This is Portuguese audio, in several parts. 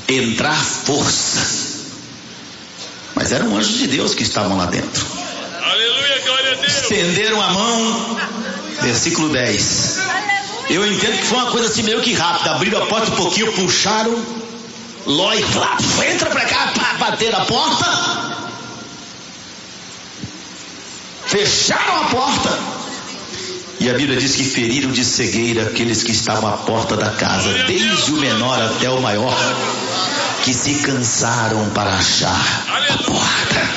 entrar força. Mas eram anjos de Deus que estavam lá dentro. Aleluia, glória a Deus. Estenderam a mão, versículo 10. Eu entendo que foi uma coisa assim meio que rápida. Abriram a porta um pouquinho, puxaram Ló e entra pra cá, bateram a porta, fecharam a porta. E a Bíblia diz que feriram de cegueira aqueles que estavam à porta da casa, desde o menor até o maior, que se cansaram para achar a porta.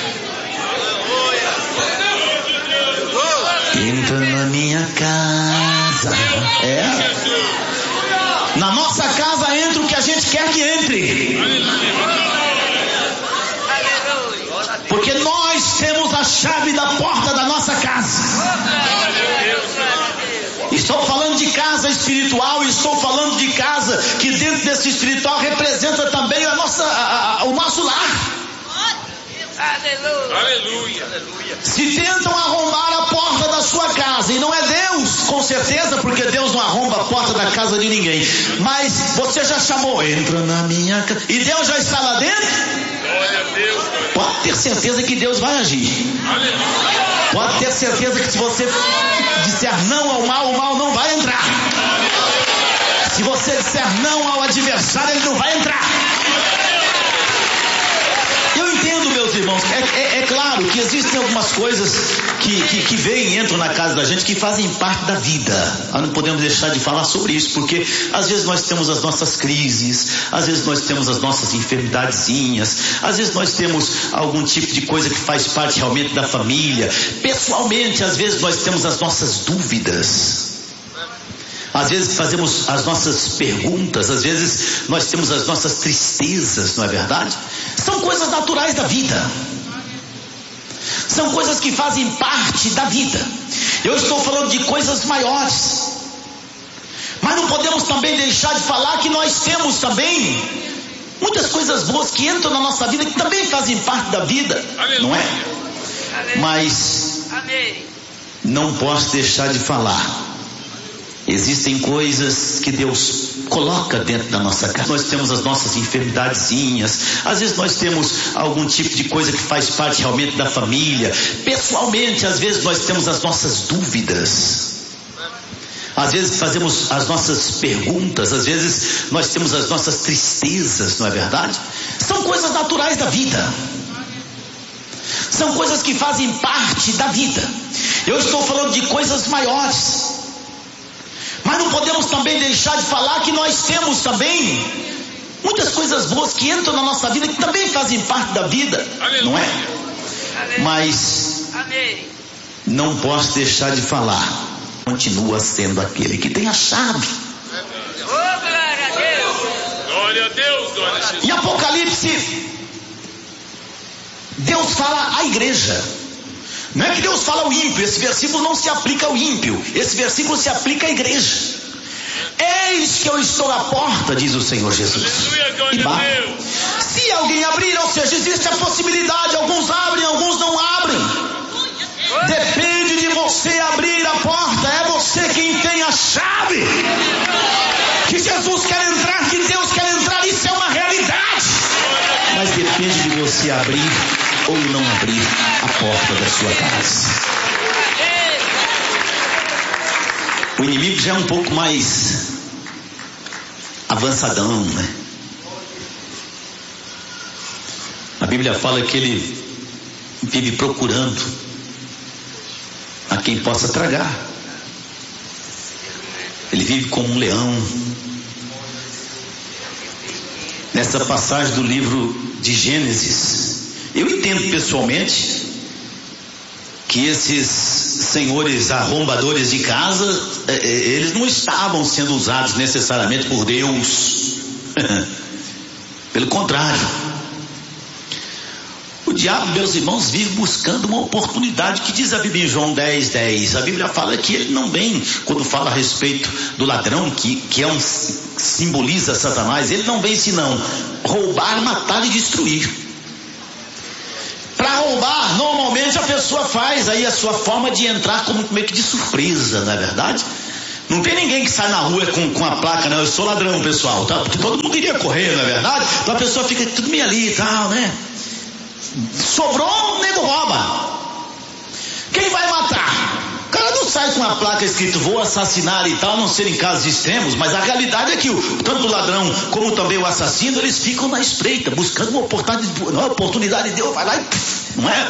Entra na minha casa. Na nossa casa entra o que a gente quer que entre. Porque nós temos a chave da porta da nossa casa. Estou falando de casa espiritual, estou falando de casa que dentro desse espiritual representa também o nosso lar. Aleluia. Se tentam arrombar a porta da sua casa, e não é Deus, com certeza, porque Deus não arromba a porta da casa de ninguém, mas você já chamou, entra na minha casa, e Deus já está lá dentro. Pode ter certeza que Deus vai agir. Pode ter certeza que se você disser não ao mal, o mal não vai entrar. Se você disser não ao adversário, ele não vai entrar. Eu entendo, meus irmãos, é claro que existem algumas coisas que vêm e entram na casa da gente que fazem parte da vida. Nós não podemos deixar de falar sobre isso, porque às vezes nós temos as nossas crises, às vezes nós temos as nossas enfermidadezinhas, às vezes nós temos algum tipo de coisa que faz parte realmente da família. Pessoalmente, às vezes nós temos as nossas dúvidas. Às vezes fazemos as nossas perguntas, às vezes nós temos as nossas tristezas, não é verdade? São coisas naturais da vida. São coisas que fazem parte da vida. Eu estou falando de coisas maiores. Mas não podemos também deixar de falar que nós temos também muitas coisas boas que entram na nossa vida, que também fazem parte da vida, não é? Mas não posso deixar de falar. Existem coisas que Deus coloca dentro da nossa casa. Nós temos as nossas enfermidadezinhas, às vezes nós temos algum tipo de coisa que faz parte realmente da família. Pessoalmente, às vezes nós temos as nossas dúvidas. Às vezes fazemos as nossas perguntas, às vezes nós temos as nossas tristezas, não é verdade? São coisas naturais da vida. São coisas que fazem parte da vida. Eu estou falando de coisas maiores. Mas não podemos também deixar de falar que nós temos também muitas coisas boas que entram na nossa vida, que também fazem parte da vida, não é? Mas não posso deixar de falar. Continua sendo aquele que tem a chave. Glória a Deus, glória a Deus. Em Apocalipse, Deus fala à igreja. Não é que Deus fala ao ímpio, esse versículo não se aplica ao ímpio, esse versículo se aplica à igreja. Eis que eu estou à porta, diz o Senhor Jesus, e bato. Se alguém abrir, ou seja, existe a possibilidade, alguns abrem, alguns não abrem. Depende de você abrir a porta, é você quem tem a chave. Que Jesus quer entrar, que Deus quer entrar, isso é uma realidade. Mas depende de você abrir ou não abrir a porta da sua casa. O inimigo já é um pouco mais avançadão, né? A Bíblia fala que ele vive procurando a quem possa tragar. Ele vive como um leão. Nessa passagem do livro de Gênesis, eu entendo pessoalmente que esses senhores arrombadores de casa, eles não estavam sendo usados necessariamente por Deus. Pelo contrário, o diabo, meus irmãos, vive buscando uma oportunidade, que diz a Bíblia em João 10:10. A Bíblia fala que ele não vem, quando fala a respeito do ladrão, que simboliza Satanás, ele não vem senão roubar, matar e destruir. Para roubar, normalmente a pessoa faz aí a sua forma de entrar como meio que de surpresa, não é verdade? Não tem ninguém que sai na rua com a placa, não, eu sou ladrão, pessoal, tá? Porque todo mundo iria correr, não é verdade? Então a pessoa fica tudo meio ali e tal, né? Sobrou, o nego rouba. Quem vai matar? O cara não sai com a placa escrito vou assassinar e tal, a não ser em casos extremos, mas a realidade é que tanto o ladrão como também o assassino, eles ficam na espreita, buscando uma oportunidade de Deus, vai lá e não é?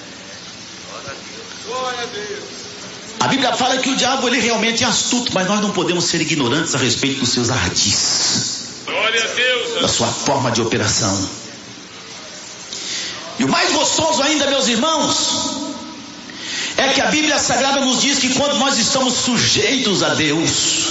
A Bíblia fala que o diabo ele realmente é astuto, mas nós não podemos ser ignorantes a respeito dos seus ardis, da sua forma de operação. E o mais gostoso ainda, meus irmãos, é que a Bíblia Sagrada nos diz que quando nós estamos sujeitos a Deus,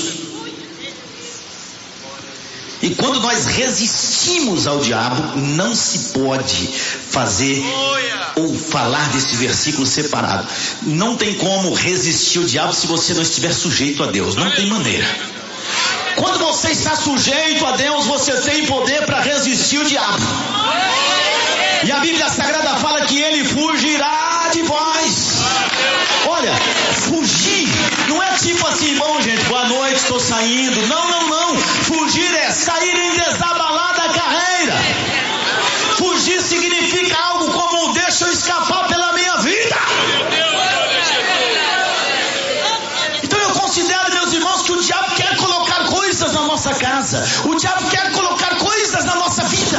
e quando nós resistimos ao diabo, não se pode fazer ou falar desse versículo separado. Não tem como resistir ao diabo se você não estiver sujeito a Deus, não tem maneira. Quando você está sujeito a Deus, você tem poder para resistir o diabo. E a Bíblia Sagrada fala que ele fugirá de vós. Olha, fugir não é tipo assim, bom gente, boa noite, estou saindo. Não. Fugir é sair em desabalada carreira. Fugir significa algo como deixa eu escapar pela minha vida. Então eu considero, meus irmãos, que o diabo quer colocar coisas na nossa casa. O diabo quer colocar coisas na nossa vida.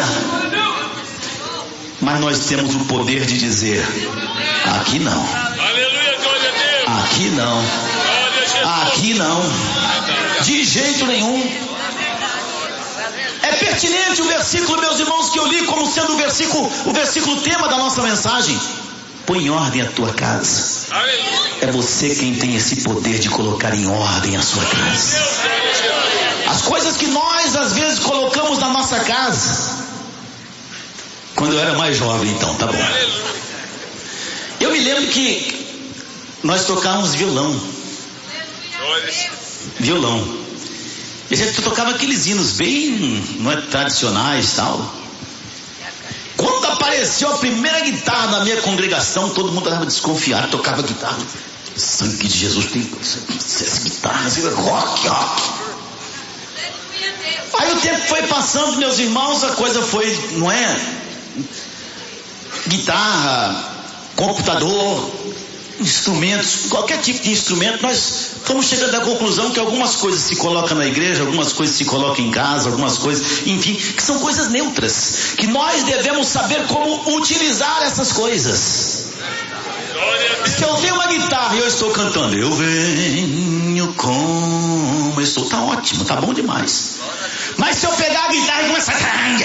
Mas nós temos o poder de dizer: aqui não. Aqui não. Aqui não. De jeito nenhum. É pertinente o versículo, meus irmãos, que eu li como sendo o versículo tema da nossa mensagem. Põe em ordem a tua casa. É você quem tem esse poder de colocar em ordem a sua casa. As coisas que nós às vezes colocamos na nossa casa. Quando eu era mais jovem, então, tá bom. Eu me lembro que nós tocávamos violão. E a gente tocava aqueles hinos bem, não é, tradicionais e tal. Quando apareceu a primeira guitarra na minha congregação, todo mundo estava desconfiado, tocava guitarra. Sangue de Jesus, tem essas guitarras, rock. Aí o tempo foi passando, meus irmãos, a coisa foi, não é? Guitarra, computador, instrumentos, qualquer tipo de instrumento, nós fomos chegando à conclusão que algumas coisas se colocam na igreja, algumas coisas se colocam em casa, algumas coisas, enfim, que são coisas neutras, que nós devemos saber como utilizar essas coisas. Se eu tenho uma guitarra e eu estou cantando, eu venho como eu estou, tá ótimo, tá bom demais. Mas se eu pegar a guitarra e começar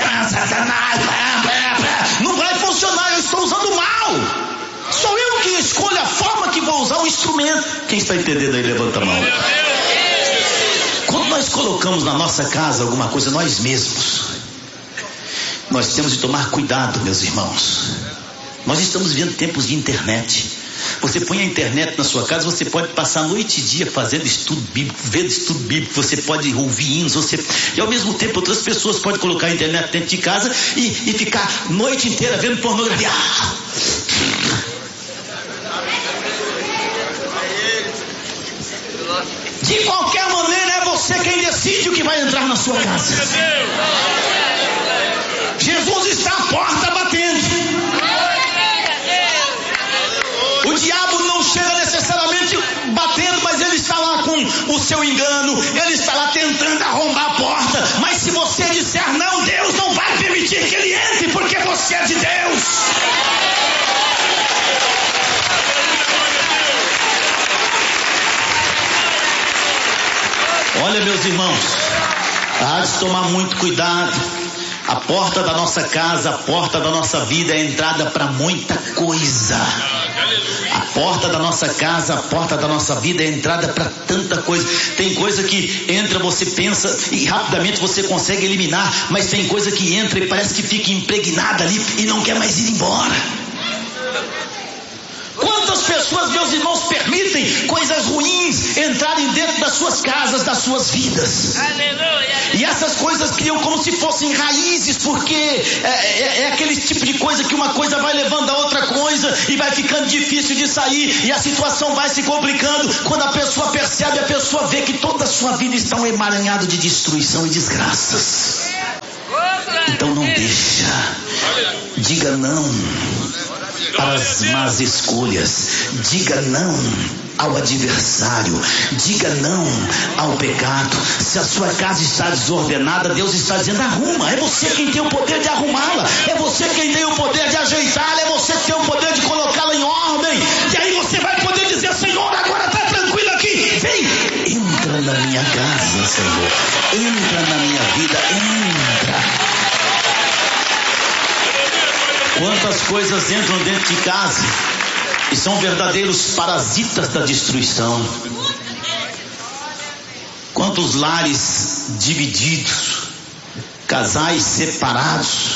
não vai funcionar, eu estou usando mal. Sou eu que escolho a forma que vou usar o instrumento. Quem está entendendo aí, levanta a mão. Quando nós colocamos na nossa casa alguma coisa, nós mesmos, nós temos de tomar cuidado, meus irmãos. Nós estamos vivendo tempos de internet. Você põe a internet na sua casa, você pode passar a noite e dia fazendo estudo bíblico, vendo estudo bíblico, você pode ouvir hinos, e ao mesmo tempo outras pessoas podem colocar a internet dentro de casa e ficar a noite inteira vendo pornografia. De qualquer maneira é você quem decide o que vai entrar na sua casa. Jesus está à porta batendo. O diabo não chega necessariamente batendo, mas ele está lá com o seu engano, ele está lá tentando arrombar a porta. Mas se você disser não, Deus não vai permitir que ele entre, porque você é de Deus. Olha, meus irmãos, há de tomar muito cuidado. A porta da nossa casa, a porta da nossa vida é a entrada para muita coisa. A porta da nossa casa, a porta da nossa vida é a entrada para tanta coisa. Tem coisa que entra, você pensa e rapidamente você consegue eliminar, mas tem coisa que entra e parece que fica impregnada ali e não quer mais ir embora. Quantas pessoas pessoas, meus irmãos, permitem coisas ruins entrarem dentro das suas casas, das suas vidas. Aleluia. E essas coisas criam como se fossem raízes, porque é aquele tipo de coisa que uma coisa vai levando a outra coisa e vai ficando difícil de sair, e a situação vai se complicando. Quando a pessoa percebe, a pessoa vê que toda a sua vida está um emaranhado de destruição e desgraças. Então não deixa. Diga não para as más escolhas. Diga não ao adversário. Diga não ao pecado. Se a sua casa está desordenada, Deus está dizendo: arruma. É você quem tem o poder de arrumá-la. É você quem tem o poder de ajeitá-la. É você que tem o poder de colocá-la em ordem. E aí você vai poder dizer: Senhor, agora está tranquilo aqui. Vem, entra na minha casa, Senhor. Entra na minha vida. Entra. Quantas coisas entram dentro de casa e são verdadeiros parasitas da destruição. Quantos lares divididos, casais separados,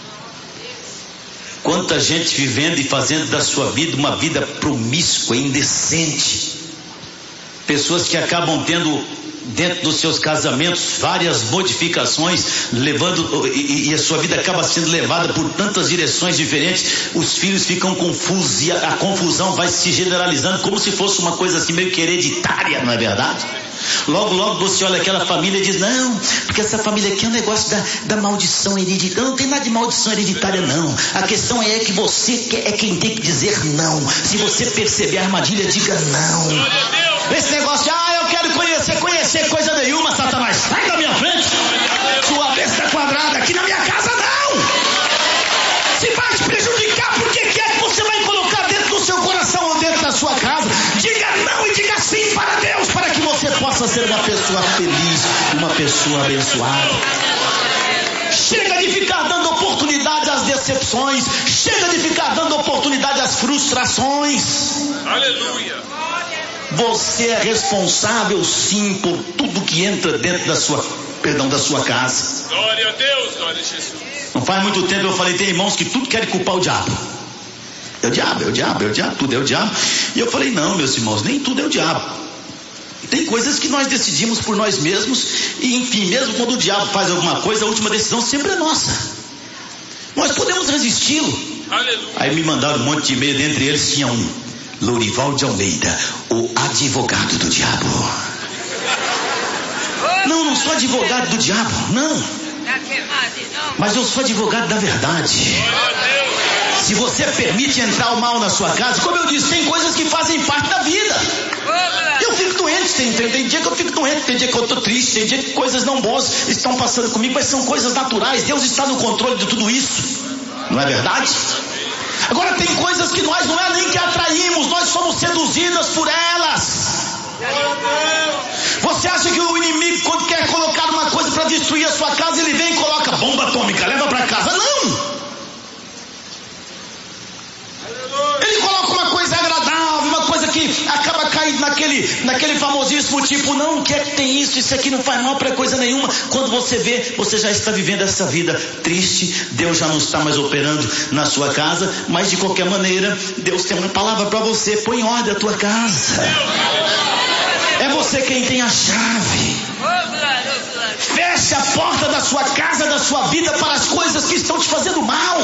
quanta gente vivendo e fazendo da sua vida uma vida promíscua, indecente. Pessoas que acabam tendo dentro dos seus casamentos várias modificações, levando, e a sua vida acaba sendo levada por tantas direções diferentes. Os filhos ficam confusos e a confusão vai se generalizando como se fosse uma coisa assim meio que hereditária, não é verdade? Logo você olha aquela família e diz: não, porque essa família aqui é um negócio da maldição hereditária. Não tem nada de maldição hereditária, não. A questão é que você é quem tem que dizer não. Se você perceber a armadilha, diga não. Esse negócio de: eu quero conhecer coisa nenhuma, Satanás, sai da minha frente, sua besta quadrada, aqui na minha casa não. Se vai te prejudicar, por que é que você vai colocar dentro do seu coração ou dentro da sua casa? Diga não e diga sim para Deus, para que você possa ser uma pessoa feliz, uma pessoa abençoada. Chega de ficar dando oportunidade às decepções. Chega de ficar dando oportunidade às frustrações. Aleluia. Você é responsável sim por tudo que entra dentro da sua casa. Glória a Deus, glória a Jesus. Não faz muito tempo eu falei: tem irmãos que tudo querem culpar o diabo. É o diabo, tudo é o diabo. E eu falei: não, meus irmãos, nem tudo é o diabo. Tem coisas que nós decidimos por nós mesmos, e enfim, mesmo quando o diabo faz alguma coisa, a última decisão sempre é nossa. Nós podemos resisti-lo. Aleluia. Aí me mandaram um monte de e-mail, dentre eles tinha um: Lourival de Almeida, o advogado do diabo. Não sou advogado do diabo, não. Mas eu sou advogado da verdade. Se você permite entrar o mal na sua casa, como eu disse, tem coisas que fazem parte da vida. Eu fico doente, tem dia que eu fico doente, tem dia que eu estou triste, tem dia que coisas não boas estão passando comigo, mas são coisas naturais. Deus está no controle de tudo isso, não é verdade? Agora tem coisas que nós não é nem que atraímos, nós somos seduzidas por elas. Você acha que o inimigo, quando quer colocar uma coisa para destruir a sua casa, ele vem e coloca bomba atômica, leva para casa? Não! Ele coloca uma coisa agradável, uma coisa que acaba caindo naquele famosíssimo tipo: não, o que é que tem isso aqui não faz mal para coisa nenhuma. Quando você vê, você já está vivendo essa vida triste. Deus já não está mais operando na sua casa, mas de qualquer maneira Deus tem uma palavra para você: põe em ordem a tua casa. É você quem tem a chave. Feche a porta da sua casa, da sua vida, para as coisas que estão te fazendo mal.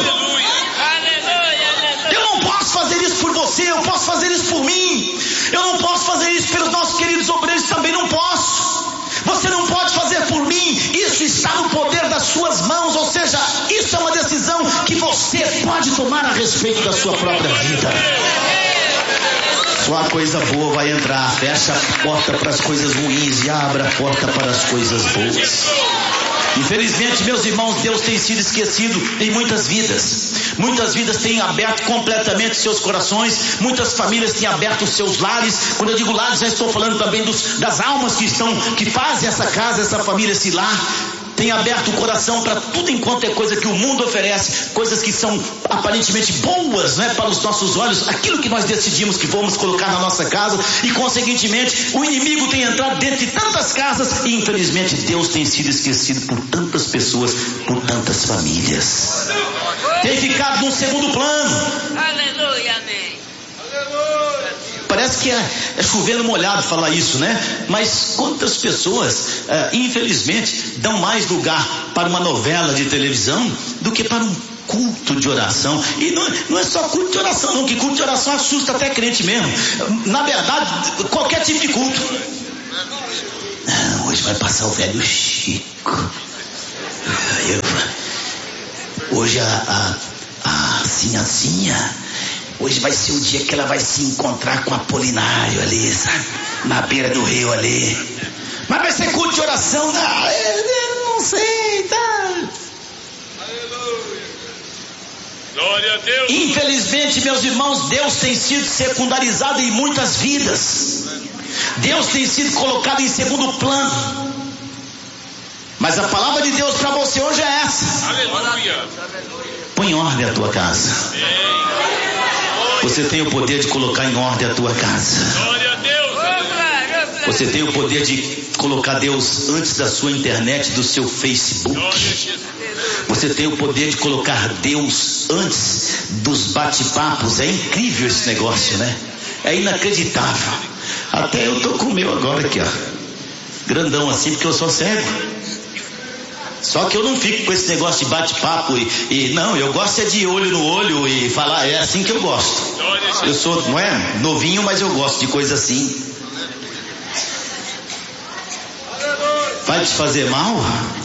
Eu não posso fazer isso por você, eu posso fazer isso por mim. Eu não posso fazer isso pelos nossos queridos obreiros, também não posso. Você não pode fazer por mim. Isso está no poder das suas mãos. Ou seja, isso é uma decisão que você pode tomar a respeito da sua própria vida. Só a coisa boa vai entrar. Fecha a porta para as coisas ruins e abra a porta para as coisas boas. Infelizmente, meus irmãos, Deus tem sido esquecido em muitas vidas. Muitas vidas têm aberto completamente seus corações. Muitas famílias têm aberto os seus lares. Quando eu digo lares, já estou falando também das almas que fazem essa casa, essa família, esse lar. Tem aberto o coração para tudo enquanto é coisa que o mundo oferece, coisas que são aparentemente boas, né, para os nossos olhos, aquilo que nós decidimos que vamos colocar na nossa casa, e consequentemente o inimigo tem entrado dentro de tantas casas, e infelizmente Deus tem sido esquecido por tantas pessoas, por tantas famílias. Tem ficado num segundo plano. Aleluia, amém. Aleluia. Parece que é chovendo molhado falar isso, né? Mas quantas pessoas, infelizmente, dão mais lugar para uma novela de televisão do que para um culto de oração. E não é só culto de oração não, que culto de oração assusta até crente mesmo. Na verdade, qualquer tipo de culto. Hoje vai passar o velho Chico. Hoje a Sinhazinha, hoje vai ser o dia que ela vai se encontrar com Apolinário ali, sabe? Na beira do rio ali. Mas vai ser culto de oração? Não sei, tá? Glória a Deus. Infelizmente, meus irmãos, Deus tem sido secundarizado em muitas vidas. Deus tem sido colocado em segundo plano. Mas a palavra de Deus para você hoje é essa. Aleluia. Põe em ordem a tua casa. Você tem o poder de colocar em ordem a tua casa. Glória a Deus. Você tem o poder de colocar Deus antes da sua internet, do seu Facebook. Você tem o poder de colocar Deus antes dos bate-papos. É incrível esse negócio, né? É inacreditável. Até eu tô com o meu agora aqui, ó. Grandão assim, porque eu sou cego. Só que eu não fico com esse negócio de bate-papo não, eu gosto é de olho no olho e falar, é assim que eu gosto. Eu sou, não é novinho, mas eu gosto de coisa assim. Vai te fazer mal?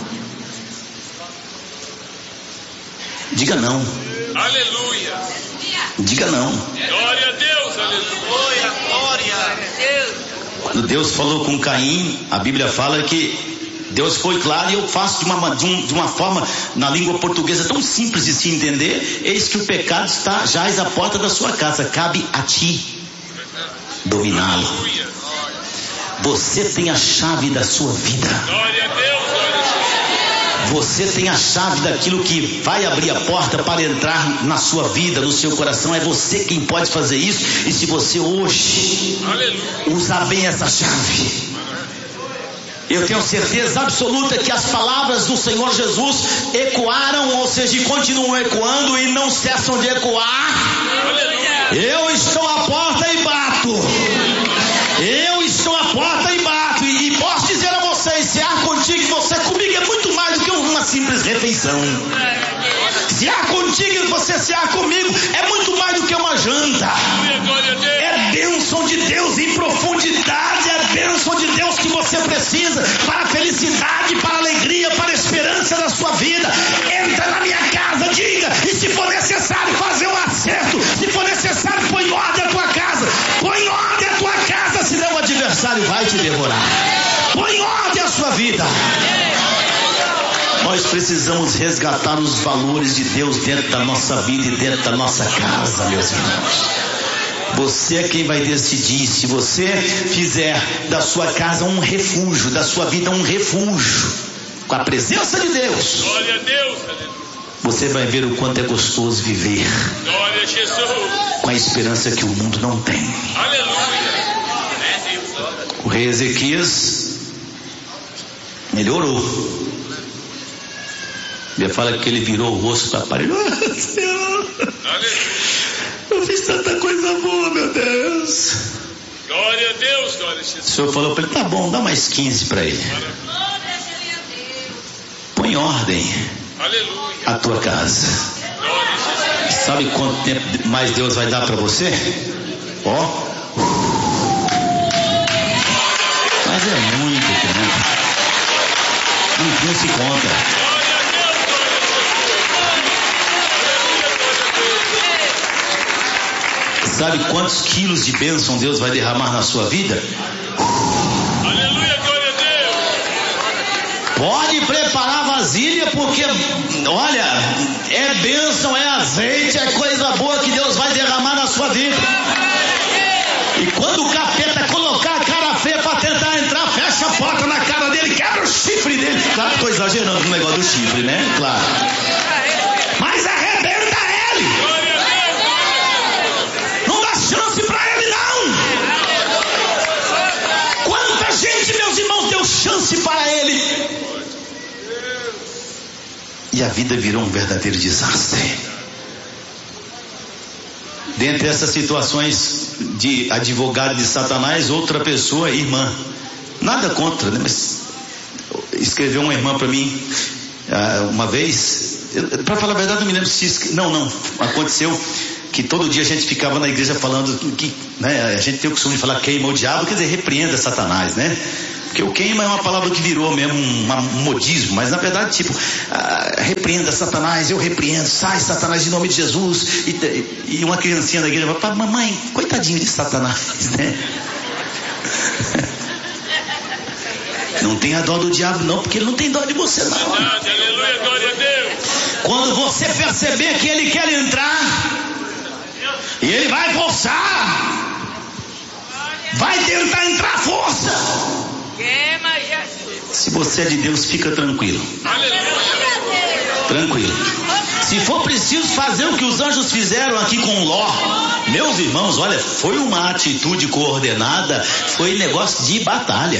Diga não. Aleluia. Diga não. Glória a Deus. Aleluia. Glória a Deus. Quando Deus falou com Caim, a Bíblia fala que Deus foi claro, e eu faço de uma forma na língua portuguesa tão simples de se entender. Eis que o pecado está jaz à porta da sua casa, cabe a ti dominá-lo. Você tem a chave da sua vida. Glória a Deus. Você tem a chave daquilo que vai abrir a porta para entrar na sua vida, no seu coração. É você quem pode fazer isso. E se você hoje usar bem essa chave, eu tenho certeza absoluta que as palavras do Senhor Jesus ecoaram, ou seja, continuam ecoando e não cessam de ecoar. Eu estou à porta e bato. Eu estou à porta e bato. E posso dizer a vocês, se há contigo e você comigo é muito mais do que uma simples refeição. Se há contigo e você se há comigo é muito mais do que uma janta. É bênção de Deus em profundidade. É bênção de Deus que você precisa para a felicidade, para a alegria, para a esperança da sua vida. Entra na minha casa, diga, e se for necessário fazer um acerto, se for necessário põe em ordem a tua casa. Põe em ordem a tua casa, senão o adversário vai te devorar. Põe em ordem a sua vida. Nós precisamos resgatar os valores de Deus dentro da nossa vida e dentro da nossa casa, meus irmãos. Você é quem vai decidir. Se você fizer da sua casa um refúgio, da sua vida um refúgio, com a presença de Deus, glória a Deus. Você vai ver o quanto é gostoso viver. Glória a Jesus. Com a esperança que o mundo não tem. Aleluia. O rei Ezequias melhorou. Ele fala que ele virou o rosto para a parede. Senhor, eu fiz tanta coisa boa, meu Deus. Glória a Deus, glória a Jesus. O Senhor falou para ele, tá bom, dá mais 15 para ele. Põe em ordem a tua casa. Sabe quanto tempo mais Deus vai dar para você? Ó. Mas é muito tempo. Não se conta. Sabe quantos quilos de bênção Deus vai derramar na sua vida? Aleluia, glória a Deus. Pode preparar a vasilha, porque, olha, é bênção, é azeite, é coisa boa que Deus vai derramar na sua vida. E quando o capeta colocar a cara feia para tentar entrar, fecha a porta na cara dele, quebra o chifre dele. Claro que estou exagerando no negócio do chifre, né? Claro. Mas arrebenta ele. Não dá chance para ele, não. Quanta gente, meus irmãos, deu chance para ele. E a vida virou um verdadeiro desastre. Dentre essas situações de advogado de Satanás, outra pessoa, irmã. Nada contra, né? Mas escreveu uma irmã para mim uma vez. Para falar a verdade, não me lembro se... Não. Aconteceu que todo dia a gente ficava na igreja falando que, né, a gente tem o costume de falar queima o diabo, quer dizer, repreenda Satanás, né? Porque o queima é uma palavra que virou mesmo um modismo, mas na verdade, tipo, repreenda Satanás, eu repreendo, sai Satanás em nome de Jesus. E uma criancinha da igreja fala, mamãe, coitadinho de Satanás, né? Não tenha dó do diabo não, porque ele não tem dó de você não. Aleluia, glória a Deus. Quando você perceber que ele quer entrar, e ele vai forçar, vai tentar entrar à força. Se você é de Deus, fica tranquilo. Tranquilo. Se for preciso fazer o que os anjos fizeram aqui com Ló, meus irmãos, olha, foi uma atitude coordenada, foi negócio de batalha.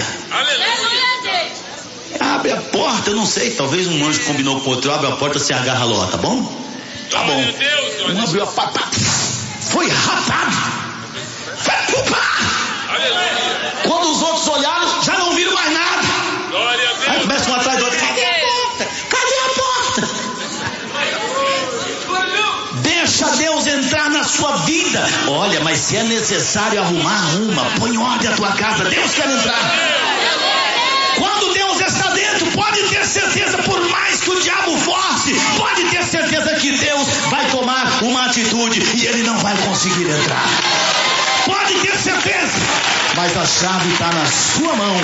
Abre a porta, eu não sei, talvez um anjo combinou com outro, abre a porta, você agarra Ló, tá bom? Tá bom. Um abriu a porta, foi raptado, foi pro par. Quando os outros olharam, já não viram mais nada. Aí começa um atrás do outro, cadê a porta? Cadê a porta? Deixa Deus entrar na sua vida. Olha, mas se é necessário arruma, põe ordem à tua casa, Deus quer entrar. Quando Deus está dentro, pode ter certeza, por mais que o diabo force, pode ter certeza que Deus vai tomar uma atitude e ele não vai conseguir entrar. Pode ter certeza, mas a chave está na sua mão.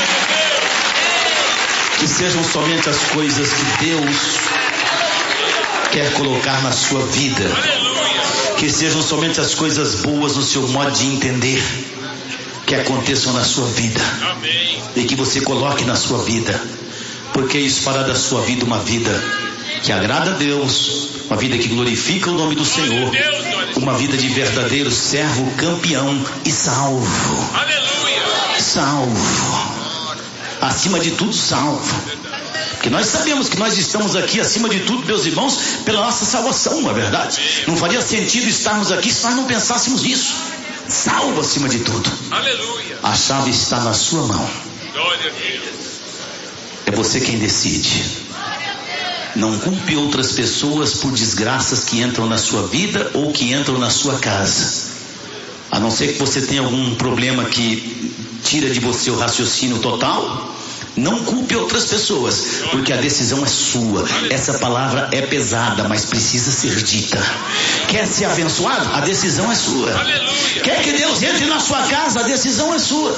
Que sejam somente as coisas que Deus quer colocar na sua vida. Que sejam somente as coisas boas no seu modo de entender que aconteçam na sua vida. E que você coloque na sua vida. Porque isso fará da sua vida uma vida que agrada a Deus, uma vida que glorifica o nome do Senhor, uma vida de verdadeiro servo, campeão e salvo. Salvo. Acima de tudo, salvo. Porque nós sabemos que nós estamos aqui, acima de tudo, meus irmãos, pela nossa salvação, não é verdade? Não faria sentido estarmos aqui se nós não pensássemos nisso. Salvo acima de tudo. A chave está na sua mão. É você quem decide. Não culpe outras pessoas por desgraças que entram na sua vida ou que entram na sua casa. A não ser que você tenha algum problema que tira de você o raciocínio total, não culpe outras pessoas, porque a decisão é sua. Essa palavra é pesada, mas precisa ser dita. Quer ser abençoado? A decisão é sua. Quer que Deus entre na sua casa? A decisão é sua.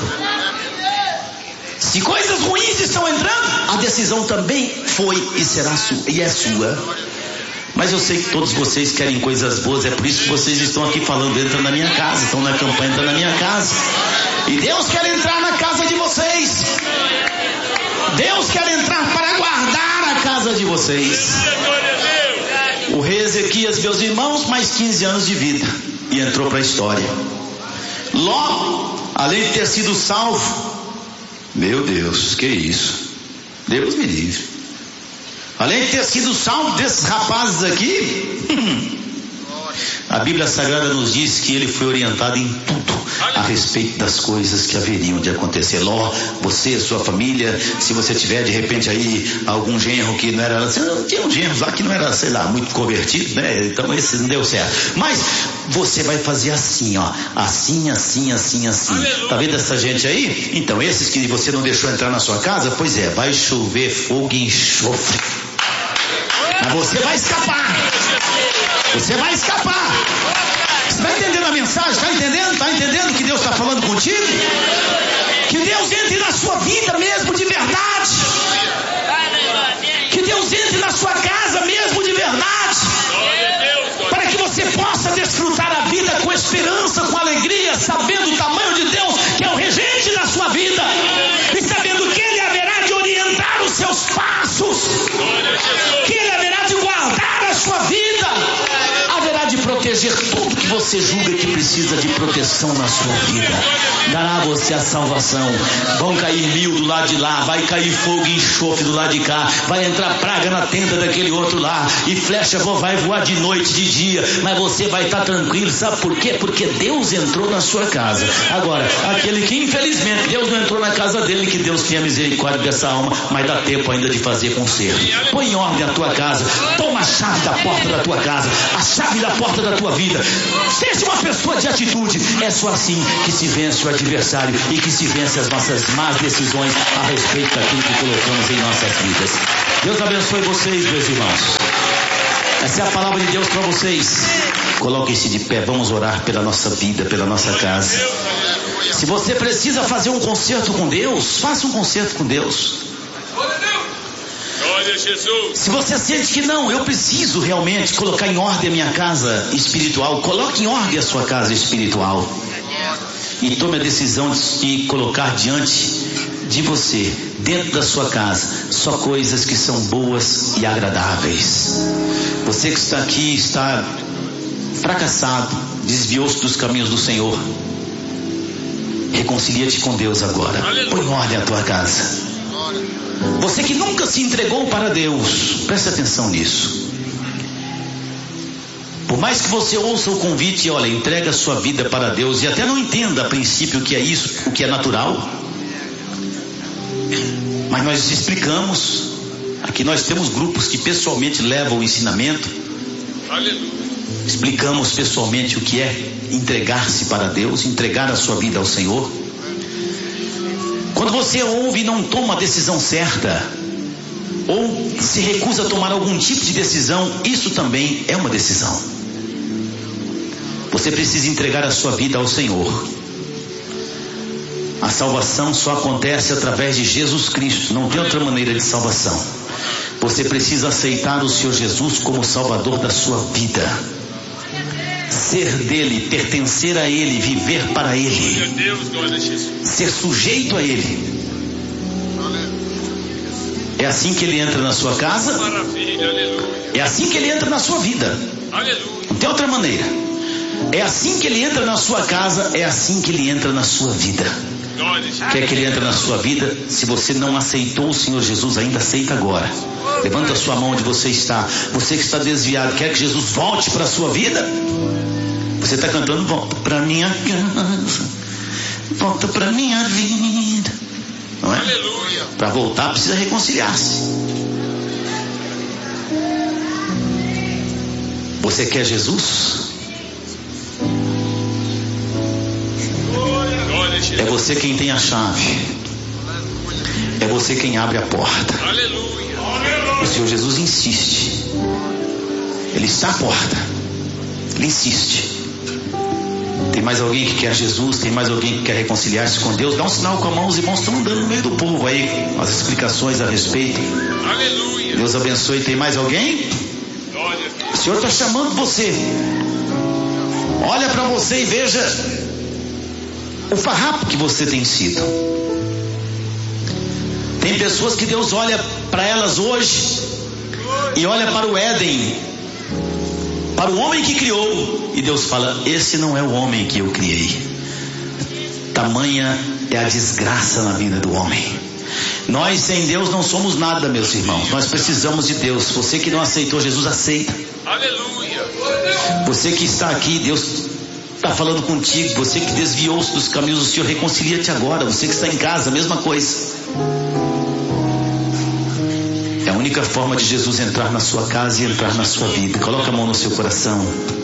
Se coisas ruins estão entrando, a decisão também foi e será sua, e é sua. Mas eu sei que todos vocês querem coisas boas, é por isso que vocês estão aqui falando, entra na minha casa, estão na campanha, entra na minha casa. E Deus quer entrar na casa de vocês. Deus quer entrar para guardar a casa de vocês. O rei Ezequias, meus irmãos, mais 15 anos de vida, e entrou para a história. Ló, além de ter sido salvo, meu Deus, que isso? Deus me livre. Além de ter sido salvo desses rapazes aqui, a Bíblia Sagrada nos diz que ele foi orientado em tudo a respeito das coisas que haveriam de acontecer. Ló, você, sua família, se você tiver de repente aí algum genro que não era, tinha um genro lá que não era, sei lá, muito convertido, né? Então esse não deu certo. Mas você vai fazer assim, ó, assim, assim, assim, assim. Tá vendo essa gente aí? Então esses que você não deixou entrar na sua casa, pois é, vai chover fogo e enxofre. Mas você vai escapar. Você vai escapar. Você está entendendo a mensagem? Está entendendo? Está entendendo que Deus está falando contigo? Que Deus entre na sua vida mesmo de verdade. Que Deus entre na sua casa mesmo de verdade. Para que você possa desfrutar a vida com esperança, com alegria, sabendo o tamanho de Deus, que é o regente da sua vida. E sabendo que Ele haverá de orientar os seus passos. Que Ele haverá de guardar a sua vida. Haverá de proteger tudo que que você julga que precisa de proteção na sua vida, dará a você a salvação. Vão cair 1000 do lado de lá, vai cair fogo e enxofre do lado de cá, vai entrar praga na tenda daquele outro lá, e flecha vai voar de noite, de dia, mas você vai estar tranquilo. Sabe por quê? Porque Deus entrou na sua casa. Agora, aquele que infelizmente Deus não entrou na casa dele, que Deus tenha misericórdia dessa alma, mas dá tempo ainda de fazer conserto. Põe em ordem a tua casa, toma a chave da porta da tua casa, a chave da porta da tua vida. Seja uma pessoa de atitude. É só assim que se vence o adversário e que se vence as nossas más decisões a respeito daquilo que colocamos em nossas vidas. Deus abençoe vocês, meus irmãos. Essa é a palavra de Deus para vocês. Coloquem-se de pé, vamos orar pela nossa vida, pela nossa casa. Se você precisa fazer um concerto com Deus, faça um concerto com Deus. Se você sente que não, eu preciso realmente colocar em ordem a minha casa espiritual, coloque em ordem a sua casa espiritual. E tome a decisão de colocar diante de você, dentro da sua casa, só coisas que são boas e agradáveis. Você que está aqui está fracassado, desviou-se dos caminhos do Senhor. Reconcilia-te com Deus agora. Põe em ordem a tua casa. Você que nunca se entregou para Deus, preste atenção nisso. Por mais que você ouça o convite, olha, entrega a sua vida para Deus, e até não entenda a princípio o que é isso, o que é natural, mas nós explicamos. Aqui nós temos grupos que pessoalmente levam o ensinamento. Explicamos pessoalmente o que é entregar-se para Deus, entregar a sua vida ao Senhor. Quando você ouve e não toma a decisão certa, ou se recusa a tomar algum tipo de decisão, isso também é uma decisão. Você precisa entregar a sua vida ao Senhor. A salvação só acontece através de Jesus Cristo, não tem outra maneira de salvação. Você precisa aceitar o Senhor Jesus como Salvador da sua vida, ser dele, pertencer a ele, viver para ele, ser sujeito a ele. É assim que ele entra na sua casa, é assim que ele entra na sua vida, não tem outra maneira. É assim que ele entra na sua casa, é assim que ele entra na sua vida. Quer que ele entre na sua vida? Se você não aceitou o Senhor Jesus ainda, aceita agora. Levanta a sua mão onde você está. Você que está desviado, quer que Jesus volte para a sua vida? Você está cantando, volta para minha casa, volta para minha vida, não é? Para voltar precisa reconciliar-se. Você quer Jesus? É você quem tem a chave. É você quem abre a porta. O Senhor Jesus insiste. Ele está à porta. Ele insiste. Tem mais alguém que quer Jesus? Tem mais alguém que quer reconciliar-se com Deus? Dá um sinal com a mão. Os irmãos estão andando no meio do povo aí, as explicações a respeito. Deus abençoe. Tem mais alguém? O Senhor está chamando você. Olha para você e veja o farrapo que você tem sido. Tem pessoas que Deus olha para elas hoje e olha para o Éden, para o homem que criou, e Deus fala: esse não é o homem que eu criei. Tamanha é a desgraça na vida do homem. Nós sem Deus não somos nada, meus irmãos. Nós precisamos de Deus. Você que não aceitou Jesus, aceita. Aleluia. Você que está aqui, Deus está falando contigo. Você que desviou-se dos caminhos do Senhor, reconcilia-te agora. Você que está em casa, a mesma coisa. É a única forma de Jesus entrar na sua casa e entrar na sua vida. Coloca a mão no seu coração.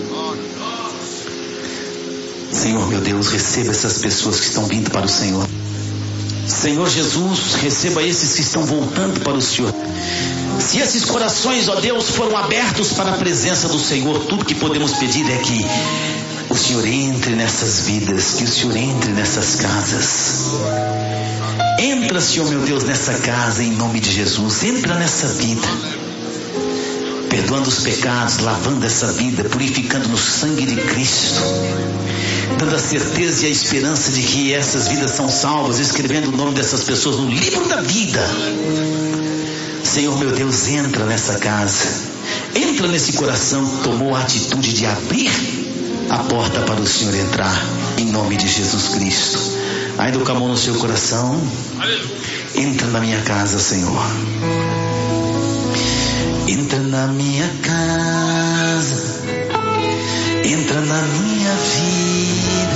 Senhor meu Deus, receba essas pessoas que estão vindo para o Senhor. Senhor Jesus, receba esses que estão voltando para o Senhor. Se esses corações, ó Deus, foram abertos para a presença do Senhor, tudo que podemos pedir é que o Senhor entre nessas vidas, que o Senhor entre nessas casas. Entra, Senhor meu Deus, nessa casa em nome de Jesus. Entra nessa vida, perdoando os pecados, lavando essa vida, purificando no sangue de Cristo, dando a certeza e a esperança de que essas vidas são salvas, escrevendo o nome dessas pessoas no livro da vida. Senhor meu Deus, entra nessa casa, entra nesse coração que tomou a atitude de abrir a porta para o Senhor entrar, em nome de Jesus Cristo. Ainda com a mão no seu coração. Entra na minha casa, Senhor. Entra na minha casa. Entra na minha vida.